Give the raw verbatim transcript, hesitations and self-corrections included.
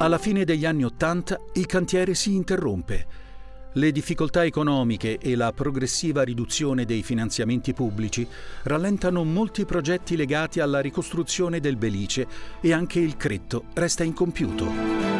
Alla fine degli anni Ottanta il cantiere si interrompe. Le difficoltà economiche e la progressiva riduzione dei finanziamenti pubblici rallentano molti progetti legati alla ricostruzione del Belice e anche il cretto resta incompiuto.